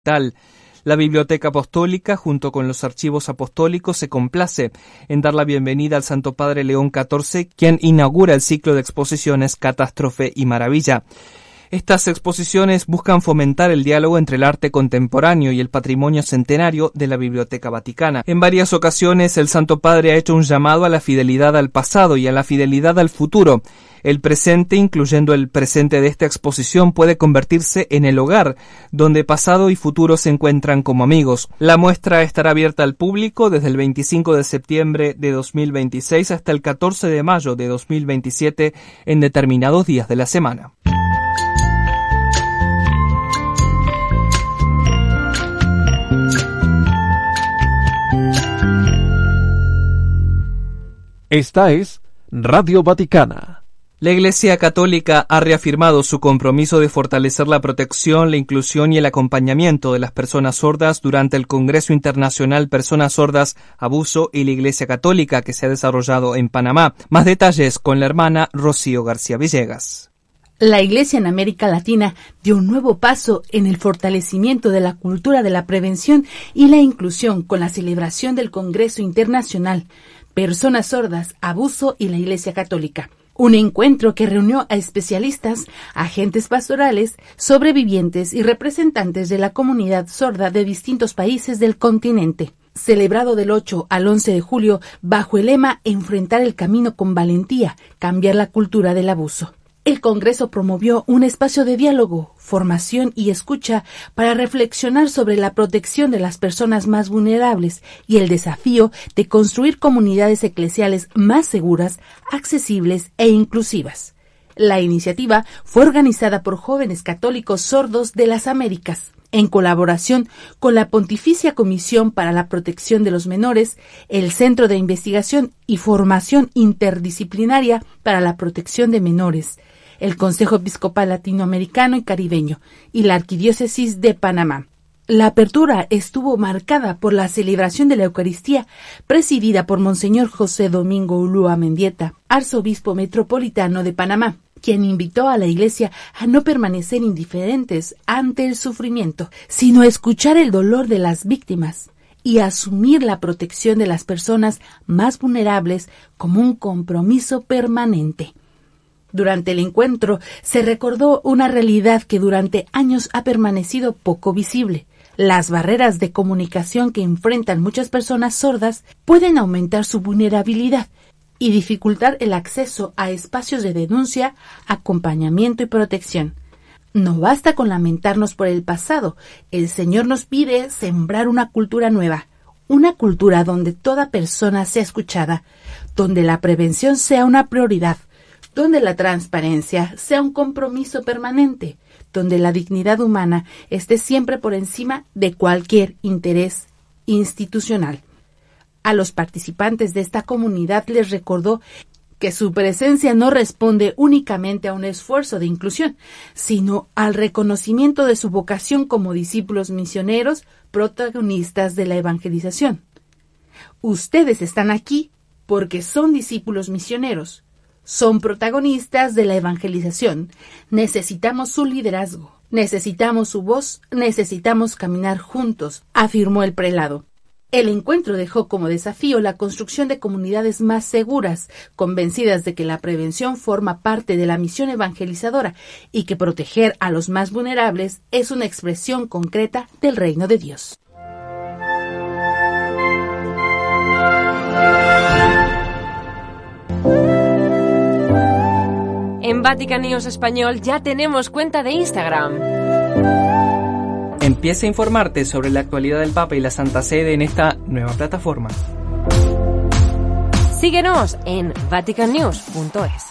digital. La Biblioteca Apostólica, junto con los archivos apostólicos, se complace en dar la bienvenida al Santo Padre León XIV, quien inaugura el ciclo de exposiciones Catástrofe y Maravilla. Estas exposiciones buscan fomentar el diálogo entre el arte contemporáneo y el patrimonio centenario de la Biblioteca Vaticana. En varias ocasiones, el Santo Padre ha hecho un llamado a la fidelidad al pasado y a la fidelidad al futuro. El presente, incluyendo el presente de esta exposición, puede convertirse en el hogar, donde pasado y futuro se encuentran como amigos. La muestra estará abierta al público desde el 25 de septiembre de 2026 hasta el 14 de mayo de 2027 en determinados días de la semana. Esta es Radio Vaticana. La Iglesia Católica ha reafirmado su compromiso de fortalecer la protección, la inclusión y el acompañamiento de las personas sordas durante el Congreso Internacional Personas Sordas, Abuso y la Iglesia Católica que se ha desarrollado en Panamá. Más detalles con la hermana Rocío García Villegas. La Iglesia en América Latina dio un nuevo paso en el fortalecimiento de la cultura de la prevención y la inclusión con la celebración del Congreso Internacional Personas Sordas, Abuso y la Iglesia Católica. Un encuentro que reunió a especialistas, agentes pastorales, sobrevivientes y representantes de la comunidad sorda de distintos países del continente. Celebrado del 8 al 11 de julio bajo el lema Enfrentar el camino con valentía, cambiar la cultura del abuso. El Congreso promovió un espacio de diálogo, formación y escucha para reflexionar sobre la protección de las personas más vulnerables y el desafío de construir comunidades eclesiales más seguras, accesibles e inclusivas. La iniciativa fue organizada por jóvenes católicos sordos de las Américas, en colaboración con la Pontificia Comisión para la Protección de los Menores, el Centro de Investigación y Formación Interdisciplinaria para la Protección de Menores, el Consejo Episcopal Latinoamericano y Caribeño y la Arquidiócesis de Panamá. La apertura estuvo marcada por la celebración de la Eucaristía, presidida por Monseñor José Domingo Ulúa Mendieta, arzobispo metropolitano de Panamá, quien invitó a la Iglesia a no permanecer indiferentes ante el sufrimiento, sino a escuchar el dolor de las víctimas y a asumir la protección de las personas más vulnerables como un compromiso permanente. Durante el encuentro se recordó una realidad que durante años ha permanecido poco visible. Las barreras de comunicación que enfrentan muchas personas sordas pueden aumentar su vulnerabilidad y dificultar el acceso a espacios de denuncia, acompañamiento y protección. No basta con lamentarnos por el pasado. El Señor nos pide sembrar una cultura nueva, una cultura donde toda persona sea escuchada, donde la prevención sea una prioridad, donde la transparencia sea un compromiso permanente, donde la dignidad humana esté siempre por encima de cualquier interés institucional. A los participantes de esta comunidad les recordó que su presencia no responde únicamente a un esfuerzo de inclusión, sino al reconocimiento de su vocación como discípulos misioneros, protagonistas de la evangelización. Ustedes están aquí porque son discípulos misioneros. Son protagonistas de la evangelización. Necesitamos su liderazgo, necesitamos su voz, necesitamos caminar juntos, afirmó el prelado. El encuentro dejó como desafío la construcción de comunidades más seguras, convencidas de que la prevención forma parte de la misión evangelizadora y que proteger a los más vulnerables es una expresión concreta del reino de Dios. En Vatican News Español ya tenemos cuenta de Instagram. Empieza a informarte sobre la actualidad del Papa y la Santa Sede en esta nueva plataforma. Síguenos en vaticannews.es.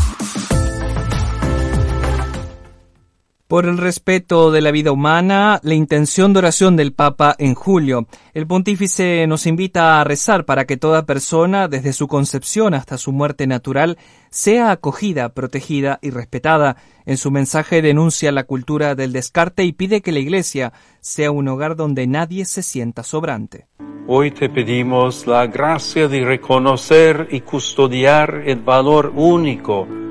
Por el respeto de la vida humana, la intención de oración del Papa en julio. El pontífice nos invita a rezar para que toda persona, desde su concepción hasta su muerte natural, sea acogida, protegida y respetada. En su mensaje denuncia la cultura del descarte y pide que la Iglesia sea un hogar donde nadie se sienta sobrante. Hoy te pedimos la gracia de reconocer y custodiar el valor único